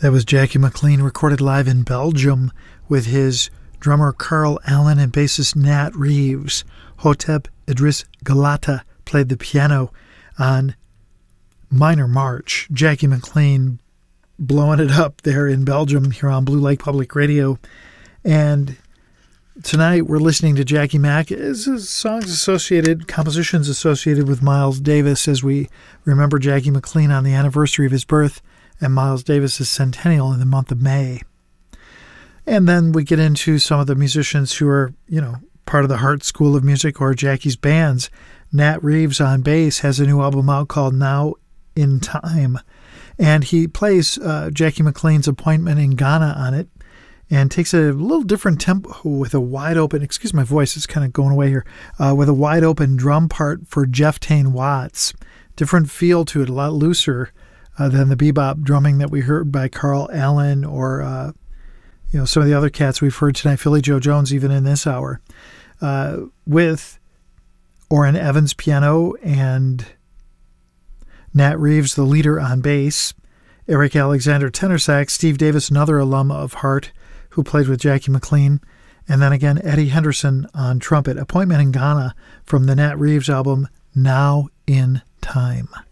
That was Jackie McLean, recorded live in Belgium with his drummer Carl Allen and bassist Nat Reeves. Hotep Idris Galata played the piano on Minor March. Jackie McLean blowing it up there in Belgium here on Blue Lake Public Radio. And tonight we're listening to Jackie Mac. Compositions associated with Miles Davis as we remember Jackie McLean on the anniversary of his birth and Miles Davis's centennial in the month of May. And then we get into some of the musicians who are, part of the Hart School of Music or Jackie's bands. Nat Reeves on bass has a new album out called Now in Time. And he plays Jackie McLean's Appointment in Ghana on it and takes a little different tempo with a wide open, excuse my voice, it's kind of going away here, with a wide open drum part for Jeff Tane Watts. Different feel to it, a lot looser than the bebop drumming that we heard by Carl Allen or, some of the other cats we've heard tonight, Philly Joe Jones, even in this hour, with Orrin Evans piano and Nat Reeves, the leader, on bass, Eric Alexander tenor sax, Steve Davis, another alum of Hart, who played with Jackie McLean, and then again Eddie Henderson on trumpet. Appointment in Ghana from the Nat Reeves album, Now in Time.